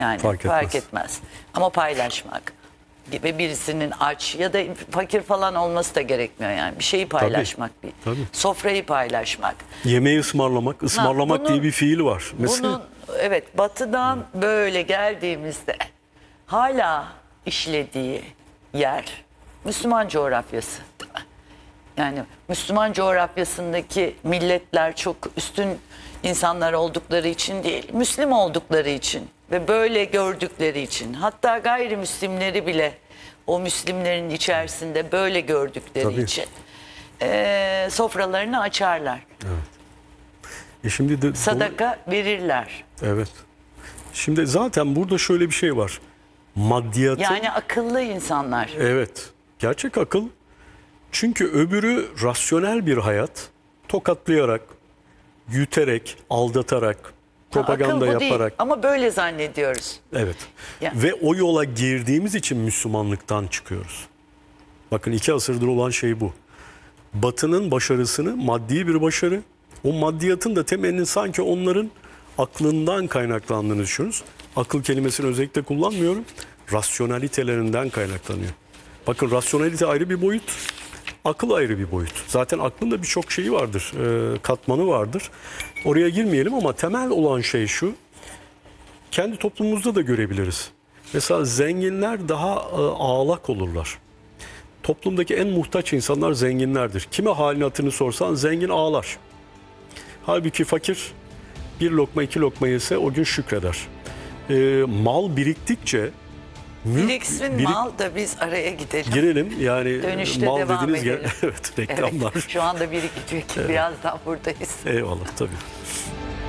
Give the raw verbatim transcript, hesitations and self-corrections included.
Yani Fark fark, etmez. etmez. Ama paylaşmak ve birisinin aç ya da fakir falan olması da gerekmiyor yani. Bir şeyi paylaşmak, bir tabii. sofrayı paylaşmak. Yemeği ısmarlamak, ısmarlamak bunu- diye bir fiil var. Mesela Bunun evet batıdan böyle geldiğimizde hala işlediği yer Müslüman coğrafyası. Yani Müslüman coğrafyasındaki milletler çok üstün insanlar oldukları için değil, Müslüm oldukları için ve böyle gördükleri için, hatta gayrimüslimleri bile o Müslümlerin içerisinde böyle gördükleri Tabii. için eee, sofralarını açarlar. e şimdi de Sadaka verirler. evet. Şimdi zaten burada şöyle bir şey var. Maddiyatın Yani akıllı insanlar. evet. Gerçek akıl. Çünkü öbürü rasyonel bir hayat, tokatlayarak, yüterek, aldatarak, propaganda Akıl bu değil yaparak. ama böyle zannediyoruz. Evet. Ya. Ve o yola girdiğimiz için Müslümanlıktan çıkıyoruz. Bakın iki asırdır olan şey bu. Batı'nın başarısını, maddi bir başarı, o maddiyatın da temelinin sanki onların aklından kaynaklandığını düşünürüz. Akıl kelimesini özellikle kullanmıyorum. Rasyonalitelerinden kaynaklanıyor. Bakın rasyonalite ayrı bir boyut, akıl ayrı bir boyut. Zaten aklın da birçok şeyi vardır, e, katmanı vardır. Oraya girmeyelim ama temel olan şey şu. Kendi toplumumuzda da görebiliriz. Mesela zenginler daha e, ağlak olurlar. Toplumdaki en muhtaç insanlar zenginlerdir. Kime halini hatırını sorsan zengin ağlar. Halbuki fakir bir lokma iki lokma yese o gün şükreder. E, mal biriktikçe mülk Biriksin birik- mal da biz araya gidelim. girelim yani Dönüşte mal devam dediniz edelim. evet reklamlar. Evet, şu anda birikecek. Birazdan buradayız. Eyvallah tabii.